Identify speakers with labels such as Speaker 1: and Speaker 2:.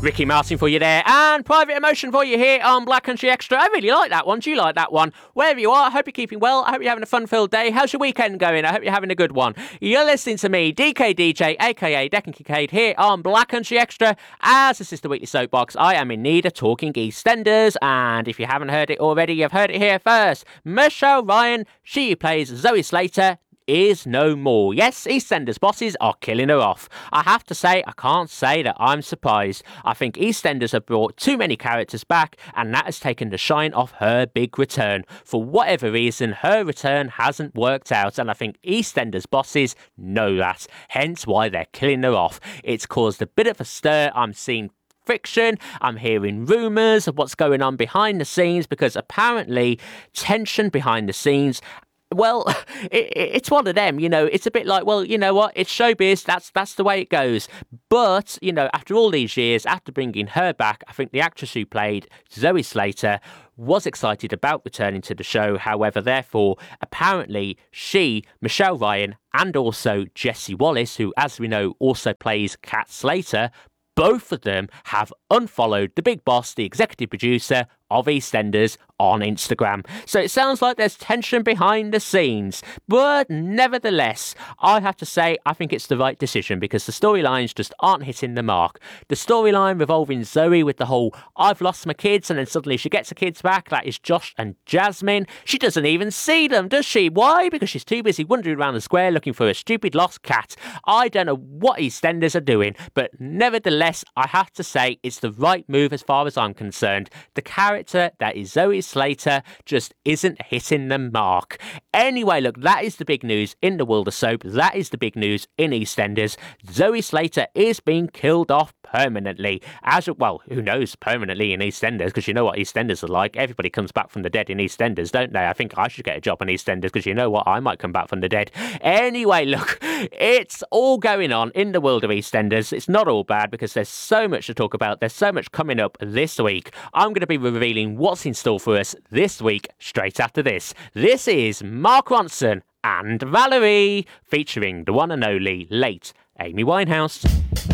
Speaker 1: Ricky Martin for you there, and Private Emotion for you here on Black Country Extra. I really like that one. Do you like that one? Wherever you are, I hope you're keeping well. I hope you're having a fun-filled day. How's your weekend going? I hope you're having a good one. You're listening to me, DKDJ, aka Deccan Kincaid, here on Black Country Extra. As this is the Weekly Soapbox, I am in need of talking EastEnders, and if you haven't heard it already, you've heard it here first. Michelle Ryan, she who plays Zoe Slater, is no more. Yes, EastEnders bosses are killing her off. I have to say, I can't say that I'm surprised. I think EastEnders have brought too many characters back, and that has taken the shine off her big return. For whatever reason, her return hasn't worked out, and I think EastEnders bosses know that. Hence why they're killing her off. It's caused a bit of a stir. I'm seeing friction, I'm hearing rumours of what's going on behind the scenes, because apparently tension behind the scenes, well, it's one of them, you know. It's a bit like, well, you know what, it's showbiz, that's the way it goes. But, you know, after all these years, after bringing her back, I think the actress who played Zoe Slater was excited about returning to the show. However, therefore, apparently she, Michelle Ryan, and also Jessie Wallace, who, as we know, also plays Kat Slater, both of them have unfollowed the big boss, the executive producer of EastEnders, on Instagram. So it sounds like there's tension behind the scenes, but nevertheless, I have to say I think it's the right decision, because the storylines just aren't hitting the mark. The storyline revolving Zoe with the whole I've lost my kids and then suddenly she gets her kids back, that is Josh and Jasmine. She doesn't even see them, does she? Why? Because she's too busy wandering around the square looking for a stupid lost cat. I don't know what EastEnders are doing, but nevertheless, I have to say it's the right move as far as I'm concerned. The character that is Zoe Slater just isn't hitting the mark. Anyway, look, that is the big news in the world of soap. That is the big news in EastEnders. Zoe Slater is being killed off permanently. Well, who knows permanently in EastEnders, because you know what EastEnders are like. Everybody comes back from the dead in EastEnders, don't they? I think I should get a job on EastEnders, because you know what, I might come back from the dead. Anyway, look, it's all going on in the world of EastEnders. It's not all bad, because there's so much to talk about. There's so much coming up this week. I'm going to be revealing what's in store for us this week straight after this. This is Mark Ronson and Valerie, featuring the one and only late Amy Winehouse.